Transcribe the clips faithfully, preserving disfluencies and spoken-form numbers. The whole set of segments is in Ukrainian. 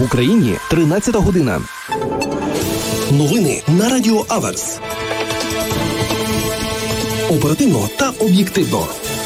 В Україні тринадцята година. Новини на Радіо Аверс. Оперативно та об'єктивно.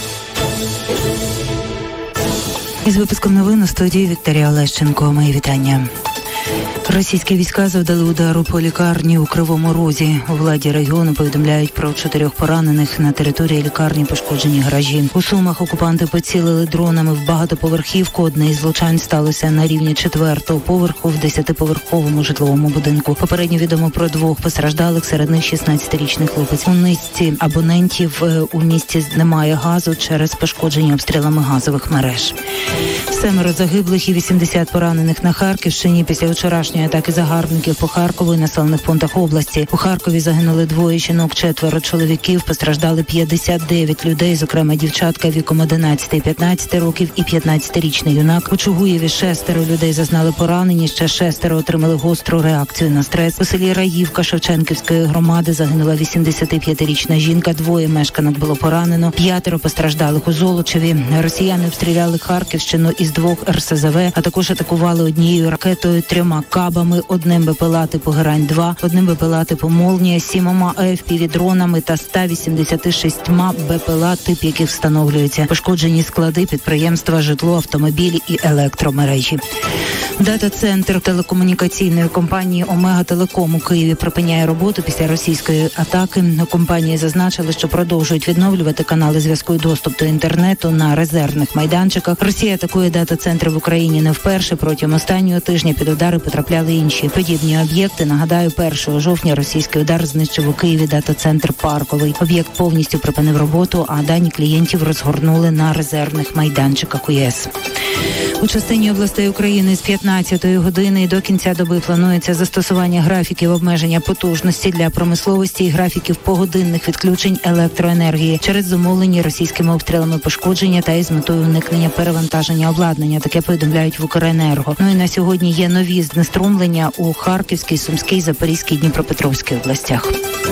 Із випуском новин у студії Вікторія Олещенко. Мої вітання. Російські війська завдали удару по лікарні у Кривому Розі. У владі регіону повідомляють про чотирьох поранених. На території лікарні пошкоджені гаражі. У Сумах окупанти поцілили дронами в багатоповерхівку. Одне із влучань сталося на рівні четвертого поверху в десятиповерховому житловому будинку. Попередньо відомо про двох постраждалих, серед них шістнадцятирічний хлопець. У низці абонентів у місті немає газу через пошкодження обстрілами газових мереж. Семеро загиблих і вісімдесят поранених на Харківщині після вчорашньої атаки загарбників по Харкову і населених пунктах області. У Харкові загинули двоє жінок, четверо чоловіків, постраждали п'ятдесят дев'ять людей, зокрема дівчатка віком одинадцяти і п'ятнадцяти років і п'ятнадцятирічний юнак. У Чугуєві шестеро людей зазнали поранені, ще шестеро отримали гостру реакцію на стрес. У селі Раївка Шевченківської громади загинула вісімдесятип'ятирічна жінка, двоє мешканок було поранено, п'ятеро постраждалих у Золочеві. Росіяни обстріляли Харківщину із двох ер ес зе ве, а також атакували однією ракетою, трьома кабами, одним БПЛА типу Герань-два, одним БПЛА типу Молнія, сімома ей еф пі ві-дронами та ста вісімдесятьма шістьма БПЛА, тип яких встановлюється. Пошкоджені склади, підприємства, житло, автомобілі і електромережі. Дата-центр телекомунікаційної компанії «Омега Телеком» у Києві припиняє роботу після російської атаки. У компанії зазначили, що продовжують відновлювати канали зв'язку і доступ до інтернету на резервних майданчиках. Росія атакує дата-центри в Україні не вперше. Протягом останнього тижня під удари потрапляли інші подібні об'єкти. Нагадаю, першого жовтня російський удар знищив у Києві дата-центр Парковий. Об'єкт повністю припинив роботу, а дані клієнтів розгорнули на резервних майданчиках у ЄС. У частині областей України з п'ятнадцятої години до кінця доби планується застосування графіків обмеження потужності для промисловості і графіків погодинних відключень електроенергії через зумовлені російськими обстрілами пошкодження та із метою уникнення перевантаження обладнання. Таке повідомляють в Укренерго. Ну і на сьогодні є нові знеструмлення у Харківській, Сумській, Запорізькій, Дніпропетровській областях.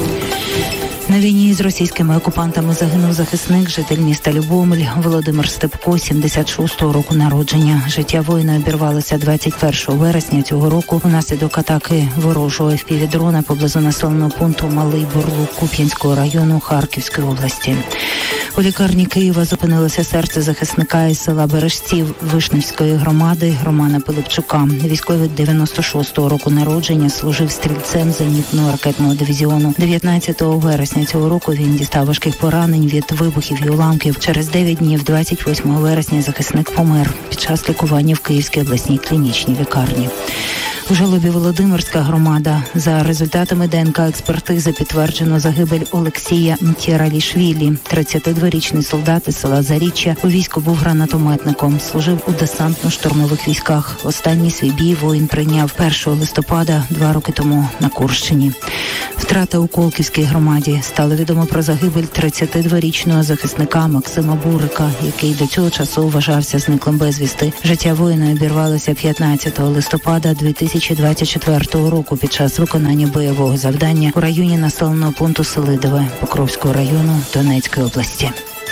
На війні з російськими окупантами загинув захисник, житель міста Любомль Володимир Степко, сімдесят шостого року народження. Життя воїна обірвалося двадцять першого вересня цього року унаслідок атаки ворожого еф пі ві-дрона поблизу населеного пункту Малий Бурлук Куп'янського району Харківської області. У лікарні Києва зупинилося серце захисника із села Бережців Вишневської громади Романа Пилипчука. Військовий дев'яносто шостого року народження, служив стрільцем зенітного ракетного дивізіону. дев'ятнадцятого вересня цього року він дістав важких поранень від вибухів і уламків. Через дев'ять днів, двадцять восьмого вересня, захисник помер під час лікування в Київській обласній клінічній лікарні. У Жолобі Володимирська громада. За результатами де ен ка-експертизи підтверджено загибель Олексія Мтєралішвілі. тридцятидворічний солдат із села Заріччя. У війську був гранатометником. Служив у десантно-штурмових військах. Останній свій бій воїн прийняв першого листопада два роки тому на Курщині. Втрата у Колківській громаді. Стало відомо про загибель тридцятидворічного захисника Максима Бурика, який до цього часу вважався зниклим безвісти. Життя воїна обірвалося п'ятнадцятого листопада дві тисячі двадцять четвертого року під час виконання бойового завдання у районі населеного пункту Селидове Покровського району Донецької області.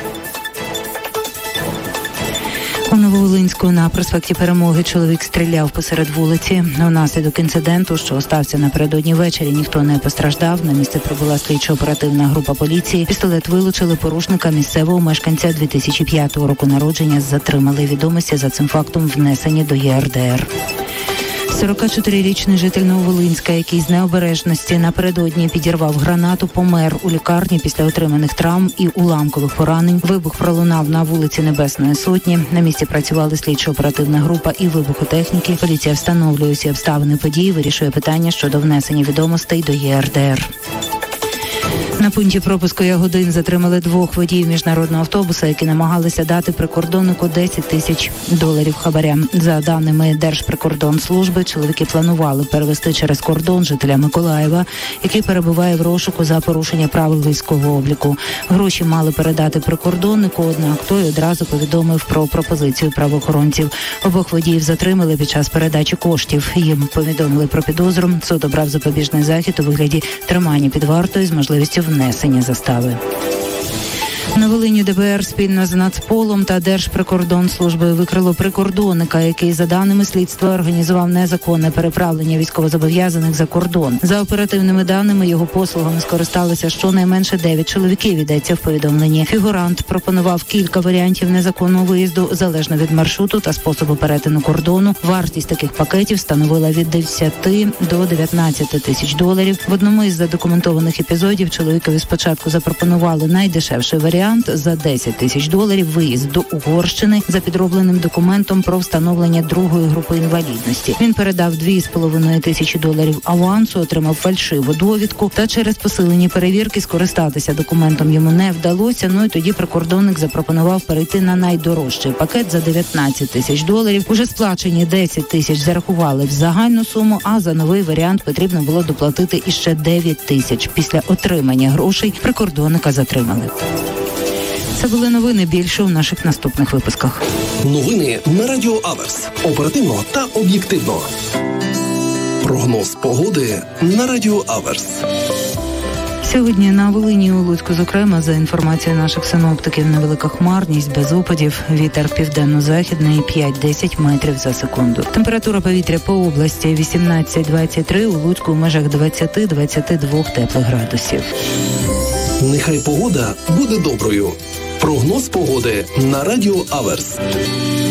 У Нововолинську на проспекті Перемоги чоловік стріляв посеред вулиці. Унаслідок інциденту, що стався напередодні ввечері, ніхто не постраждав. На місце прибула слідчо-оперативна група поліції. Пістолет вилучили, порушника місцевого мешканця дві тисячі п'ятого року народження затримали. Відомості за цим фактом внесені до є ер де ер. сорокачотирирічний житель Нововолинська, який з необережності напередодні підірвав гранату, помер у лікарні після отриманих травм і уламкових поранень. Вибух пролунав на вулиці Небесної Сотні. На місці працювали слідчо-оперативна група і вибухотехніки. Поліція встановлює усі обставини події, вирішує питання щодо внесення відомостей до є ер де ер. На пункті пропуску Ягодин затримали двох водіїв міжнародного автобуса, які намагалися дати прикордоннику десять тисяч доларів хабаря. За даними Держприкордонслужби, чоловіки планували перевести через кордон жителя Миколаєва, який перебуває в розшуку за порушення правил військового обліку. Гроші мали передати прикордоннику, однак той одразу повідомив про пропозицію правоохоронців. Обох водіїв затримали під час передачі коштів. Їм повідомили про підозру. Суд обрав запобіжний захід у вигляді тримання під вартою з можливістю внесення застави. На Волині ДБР спільно з Нацполом та Держприкордонслужбою викрило прикордонника, який, за даними слідства, організував незаконне переправлення військовозобов'язаних за кордон. За оперативними даними, його послугами скористалися щонайменше дев'ять чоловіків, йдеться в повідомленні. Фігурант пропонував кілька варіантів незаконного виїзду, залежно від маршруту та способу перетину кордону. Вартість таких пакетів становила від десяти до дев'ятнадцяти тисяч доларів. В одному із задокументованих епізодів чоловікові спочатку запропонували найдешевший варіант – за десять тисяч доларів виїзд до Угорщини за підробленим документом про встановлення другої групи інвалідності. Він передав дві з половиною тисячі доларів авансу, отримав фальшиву довідку та через посилені перевірки скористатися документом йому не вдалося. Ну і тоді прикордонник запропонував перейти на найдорожчий пакет за дев'ятнадцять тисяч доларів. Уже сплачені десять тисяч зарахували в загальну суму, а за новий варіант потрібно було доплатити іще дев'ять тисяч. Після отримання грошей прикордонника затримали. Це були новини. Більше у наших наступних випусках. Новини на Радіо Аверс. Оперативно та об'єктивно. Прогноз погоди на Радіо Аверс. Сьогодні на Волині і у Луцьку, зокрема, за інформацією наших синоптиків, невелика хмарність, без опадів, вітер південно-західний п'ять-десять метрів за секунду. Температура повітря по області вісімнадцять-двадцять три, у Луцьку в межах двадцять-двадцять два теплих градусів. Нехай погода буде доброю. Прогноз погоди на Радіо Аверс.